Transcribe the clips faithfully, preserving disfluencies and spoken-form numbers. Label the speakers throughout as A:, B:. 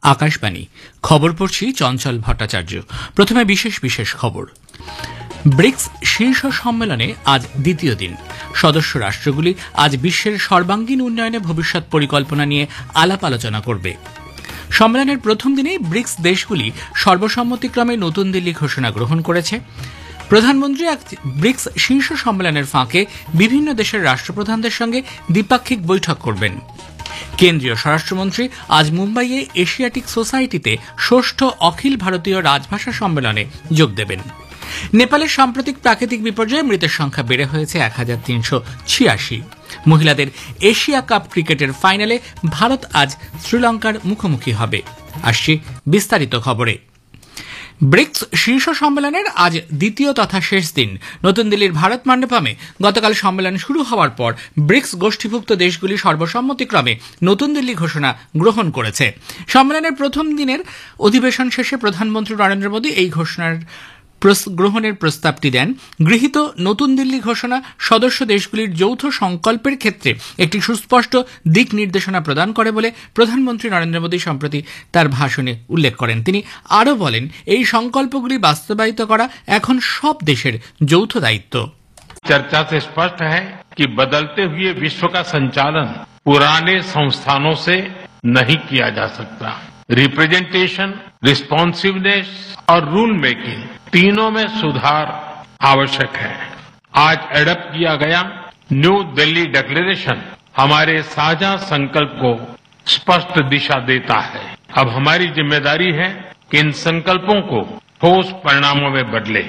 A: আকাশবাণী খবর পড়ছি চঞ্চল ভট্টাচার্য। প্রথমে বিশেষ বিশেষ খবর। ব্রিক্স শীর্ষ সম্মেলনে আজ দ্বিতীয় দিন। সদস্য রাষ্ট্রগুলি আজ বিশ্বের সর্বাঙ্গীন উন্নয়নে ভবিষ্যৎ পরিকল্পনা নিয়ে আলাপ আলোচনা করবে। সম্মেলনের প্রথম দিনেই ব্রিক্স দেশগুলি সর্বসম্মতিক্রমে নতুন দিল্লি ঘোষণা গ্রহণ করেছে। প্রধানমন্ত্রী এক ব্রিক্স শীর্ষ সম্মেলনের ফাঁকে বিভিন্ন দেশের রাষ্ট্রপ্রধানদের সঙ্গে দ্বিপাক্ষিক বৈঠক করবেন। কেন্দ্রীয় স্বরাষ্ট্রমন্ত্রী আজ মুম্বাইয়ে এশিয়াটিক সোসাইটিতে ষষ্ঠ অখিল ভারতীয় রাজভাষা সম্মেলনে যোগ দেবেন। নেপালের সাম্প্রতিক প্রাকৃতিক বিপর্যয়ে মৃতের সংখ্যা বেড়ে হয়েছে এক হাজার তিনশো ছিয়াশি। মহিলাদের এশিয়া কাপ ক্রিকেটের ফাইনালে ভারত আজ শ্রীলঙ্কার মুখোমুখি হবে। আসছি বিস্তারিত খবরে। ব্রিক্স শীর্ষ সম্মেলনের আজ দ্বিতীয় তথা শেষ দিন। নতুন দিল্লির ভারত মণ্ডপমে গতকাল সম্মেলন শুরু হওয়ার পর ব্রিক্স গোষ্ঠীভুক্ত দেশগুলি সর্বসম্মতিক্রমে নতুন দিল্লি ঘোষণা গ্রহণ করেছে। সম্মেলনের প্রথম দিনের অধিবেশন শেষে প্রধানমন্ত্রী নরেন্দ্র মোদী এই ঘোষণার গ্রহণের প্রস্তাবটি দেন। গৃহীত নতুন দিল্লি ঘোষণা সদস্য দেশগুলির যৌথ সংকল্পের ক্ষেত্রে একটি সুস্পষ্ট দিক নির্দেশনা প্রদান করে বলে প্রধানমন্ত্রী নরেন্দ্র মোদী সম্প্রতি তার ভাষণে উল্লেখ করেন। তিনি আরও বলেন, এই সংকল্পগুলি বাস্তবায়িত করা এখন সব দেশের যৌথ দায়িত্ব।
B: चर्चा से स्पष्ट है कि बदलते हुए विश्व का संचालन पुराने संस्थानों से नहीं किया जा सकता। रिप्रेजेंटेशन, रिस्पॉन्सिवनेस और रूल मेकिंग तीनों में सुधार आवश्यक है। आज एडप्ट किया गया न्यू दिल्ली डिक्लेरेशन हमारे साझा संकल्प को स्पष्ट दिशा देता है। अब हमारी जिम्मेदारी है कि इन संकल्पों को ठोस परिणामों में बदले।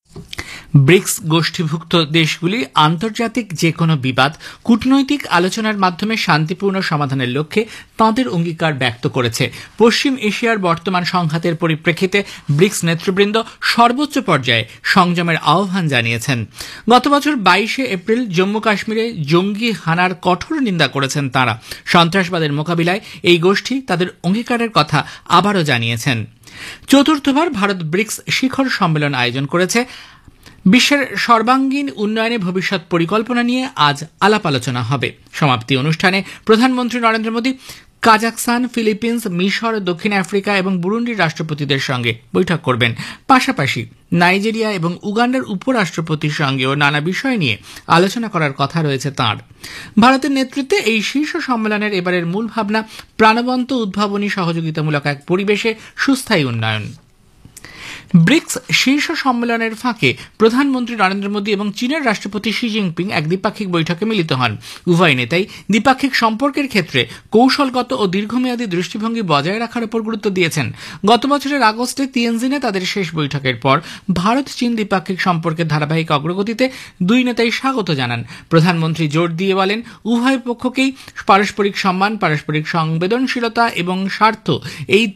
A: ব্রিক্স গোষ্ঠীভুক্ত দেশগুলি আন্তর্জাতিক যে কোনো বিবাদ কূটনৈতিক আলোচনার মাধ্যমে শান্তিপূর্ণ সমাধানের লক্ষ্যে তাঁদের অঙ্গীকার ব্যক্ত করেছে। পশ্চিম এশিয়ার বর্তমান সংঘাতের পরিপ্রেক্ষিতে ব্রিক্স নেতৃবৃন্দ সর্বোচ্চ পর্যায়ে সংযমের আহ্বান জানিয়েছেন। গত বছর বাইশে এপ্রিল জম্মু কাশ্মীরে জঙ্গি হানার কঠোর নিন্দা করেছেন তাঁরা। সন্ত্রাসবাদের মোকাবিলায় এই গোষ্ঠী তাদের অঙ্গীকারের কথা আবারও জানিয়েছেন। চতুর্থবার ভারত ব্রিক্স শিখর সম্মেলন আয়োজন করেছে। বিশ্বের সর্বাঙ্গীন উন্নয়নে ভবিষ্যৎ পরিকল্পনা নিয়ে আজ আলাপ আলোচনা হবে। সমাপ্তি অনুষ্ঠানে প্রধানমন্ত্রী নরেন্দ্র মোদী কাজাকস্তান, ফিলিপিন্স, মিশর, দক্ষিণ আফ্রিকা এবং বুরুন্ডির রাষ্ট্রপতিদের সঙ্গে বৈঠক করবেন। পাশাপাশি নাইজেরিয়া এবং উগান্ডার উপরাষ্ট্রপতির সঙ্গেও নানা বিষয় নিয়ে আলোচনা করার কথা রয়েছে তাঁর। ভারতের নেতৃত্বে এই শীর্ষ সম্মেলনের এবারের মূল ভাবনা প্রাণবন্ত, উদ্ভাবনী, সহযোগিতামূলক এক পরিবেশে সুস্থায়ী উন্নয়ন। ব্রিক্স শীর্ষ সম্মেলনের ফাঁকে প্রধানমন্ত্রী নরেন্দ্র মোদী এবং চীনের রাষ্ট্রপতি শি জিনপিং এক দ্বিপাক্ষিক বৈঠকে মিলিত হন। উভয় নেতাই দ্বিপাক্ষিক সম্পর্কের ক্ষেত্রে কৌশলগত ও দীর্ঘমেয়াদী দৃষ্টিভঙ্গি বজায় রাখার উপর গুরুত্ব দিয়েছেন। গত বছরের আগস্টে তিয়েনজিনে তাদের শেষ বৈঠকের পর ভারত চীন দ্বিপাক্ষিক সম্পর্কের ধারাবাহিক অগ্রগতিতে দুই নেতাই স্বাগত জানান। প্রধানমন্ত্রী জোর দিয়ে বলেন, উভয় পক্ষকেই পারস্পরিক সম্মান, পারস্পরিক সংবেদনশীলতা এবং স্বার্থ এই